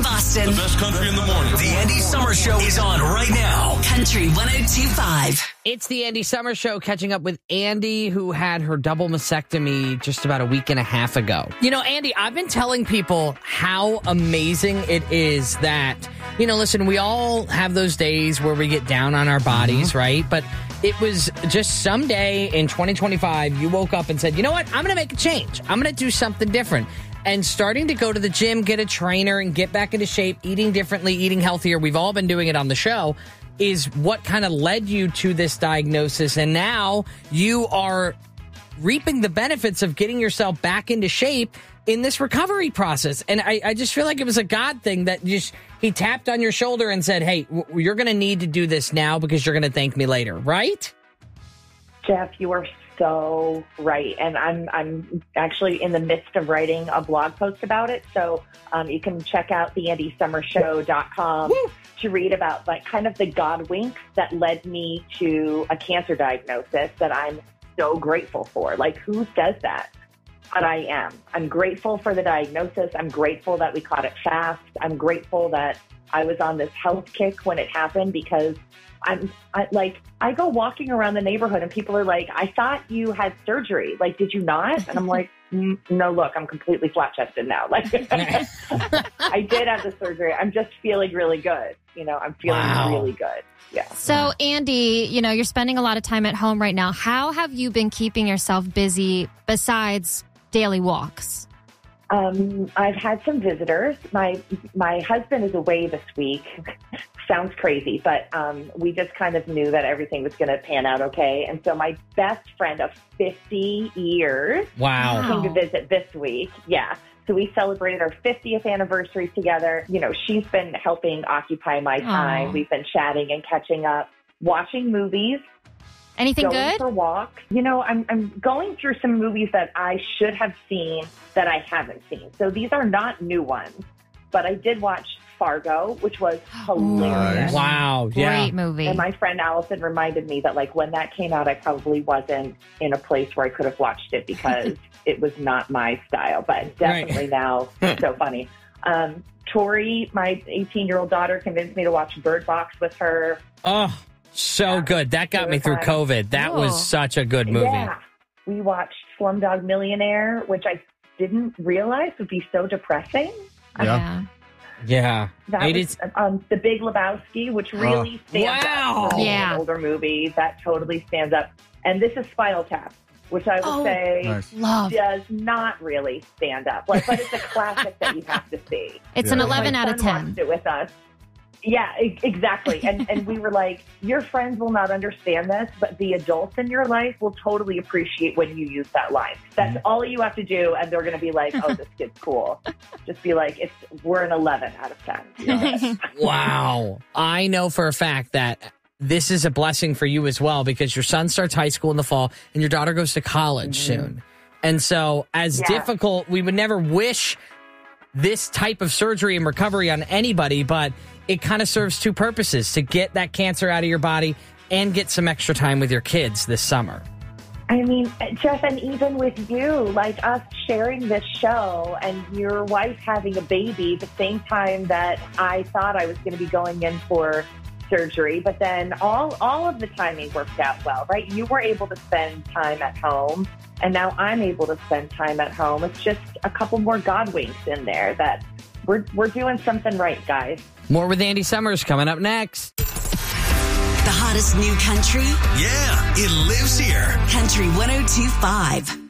Boston. The best country in the morning. The Andy Summer Show is on right now. Country 102.5. It's the Andy Summer Show, catching up with Andy, who had her double mastectomy just about a week and a half ago. You know, Andy, I've been telling people how amazing it is that, you know, listen, we all have those days where we get down on our bodies, right? But it was just someday in 2025, you woke up and said, you know what? I'm going to make a change. I'm going to do something different. And starting to go to the gym, get a trainer, and get back into shape, eating differently, eating healthier, we've all been doing it on the show, is what kind of led you to this diagnosis. And now you are reaping the benefits of getting yourself back into shape in this recovery process. And I just feel like it was a God thing that he tapped on your shoulder and said, hey, you're going to need to do this now because you're going to thank me later, right? Jeff, you are so right. And I'm actually in the midst of writing a blog post about it. So you can check out theandysummershow.com to read about like kind of the God winks that led me to a cancer diagnosis that I'm so grateful for. Like, who says that? But I am. I'm grateful for the diagnosis. I'm grateful that we caught it fast. I'm grateful that I was on this health kick when it happened, because I go walking around the neighborhood and people are like, I thought you had surgery. Like, did you not? And I'm like, no, look, I'm completely flat chested now. Like, I did have the surgery. I'm just feeling really good. You know, I'm feeling really good. Yeah. So, Andy, you know, you're spending a lot of time at home right now. How have you been keeping yourself busy besides daily walks? I've had some visitors. My husband is away this week. Sounds crazy, but we just kind of knew that everything was going to pan out okay. And so my best friend of 50 years came to visit this week. Yeah. So we celebrated our 50th anniversary together. You know, she's been helping occupy my time. We've been chatting and catching up, watching movies. Anything going good? For walks. You know, I'm going through some movies that I should have seen that I haven't seen. So these are not new ones, but I did watch Fargo, which was hilarious. Wow. Yeah. Great movie. And my friend Allison reminded me that, like, when that came out, I probably wasn't in a place where I could have watched it because it was not my style, but definitely now so funny. Tori, my 18-year-old daughter, convinced me to watch Bird Box with her. Oh, so good. That got me through COVID. That was such a good movie. Yeah. We watched Slumdog Millionaire, which I didn't realize would be so depressing. Yeah. That was The Big Lebowski, which really stands up for an older movie. That totally stands up. And this is Spinal Tap, which I would say does not really stand up. Like, but it's a classic that you have to see. It's an 11 out of 10. Watched it with us. Yeah, exactly. And we were like, your friends will not understand this, but the adults in your life will totally appreciate when you use that line. That's all you have to do, and they're going to be like, oh, this kid's cool. Just be like, we're an 11 out of 10. You know? Wow. I know for a fact that this is a blessing for you as well, because your son starts high school in the fall and your daughter goes to college soon. And so as difficult, we would never wish this type of surgery and recovery on anybody, but it kind of serves two purposes: to get that cancer out of your body and get some extra time with your kids this summer. I mean, Jeff, and even with you, like us sharing this show and your wife having a baby the same time that I thought I was going to be going in for surgery, but then all of the timing worked out well, right? You were able to spend time at home, and now I'm able to spend time at home. It's just a couple more God winks in there that we're doing something right, guys. More with Andy Summers coming up next. The hottest new country? Yeah, it lives here. Country 102.5.